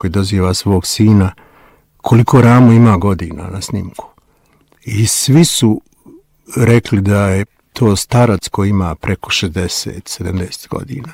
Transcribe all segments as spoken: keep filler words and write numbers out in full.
koji doziva svog sina koliko Ramo ima godina na snimku. I svi su rekli da je to starac koji ima preko šezdeset sedamdeset godina.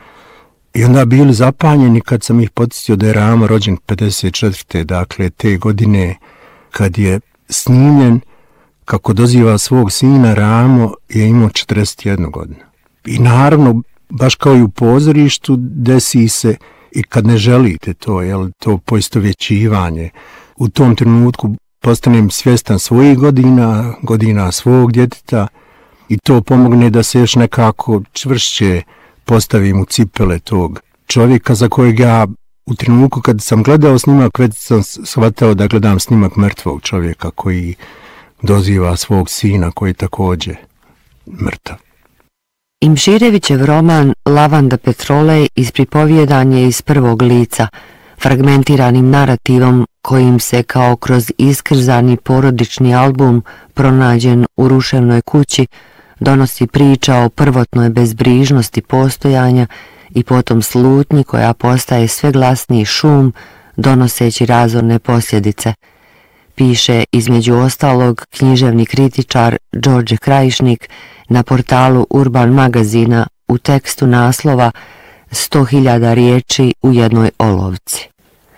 I onda bili zapanjeni kad sam ih podsjetio da je Ramo rođen pedeset četvrte Dakle, te godine kad je snimljen kako doziva svog sina, Ramo je imao četrdeset jednu godinu. I naravno, baš kao i u pozorištu, desi se i kad ne želite to, jel, to poistovjećivanje. U tom trenutku postanem svjestan svojih godina, godina svog djeteta i to pomogne da se još nekako čvršće postavim u cipele tog čovjeka za kojeg ja u trenutku kad sam gledao snimak već sam shvatao da gledam snimak mrtvog čovjeka koji doziva svog sina koji je također mrtav. Imširevićev roman Lavanda Petrolej ispripovjedan je iz prvog lica, fragmentiranim narativom kojim se kao kroz iskrzani porodični album pronađen u ruševnoj kući donosi priča o prvotnoj bezbrižnosti postojanja i potom slutnji koja postaje sve glasniji šum donoseći razorne posljedice. Piše između ostalog književni kritičar Đorđe Krajišnik na portalu Urban magazina u tekstu naslova sto hiljada riječi u jednoj olovci.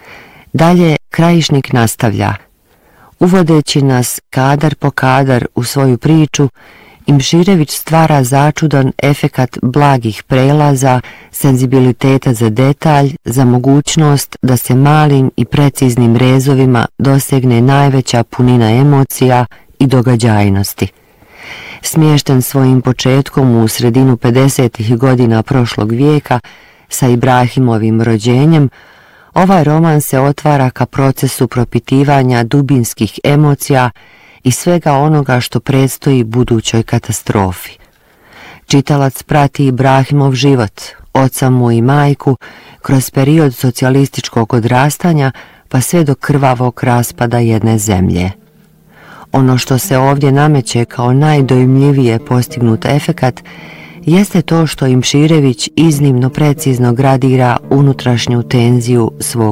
Dalje Krajišnik nastavlja. Uvodeći nas kadar po kadar u svoju priču, Imširević stvara začudan efekat blagih prelaza, senzibiliteta za detalj, za mogućnost da se malim i preciznim rezovima dosegne najveća punina emocija i događajnosti. Smješten svojim početkom u sredinu pedesetih godina prošlog vijeka sa Ibrahimovim rođenjem, ovaj roman se otvara ka procesu propitivanja dubinskih emocija i svega onoga što predstoji budućoj katastrofi. Čitalac prati Ibrahimov život, oca mu i majku, kroz period socijalističkog odrastanja pa sve do krvavog raspada jedne zemlje. Ono što se ovdje nameće kao najdojmljivije postignut efekat jeste to što Imširević iznimno precizno gradira unutrašnju tenziju svog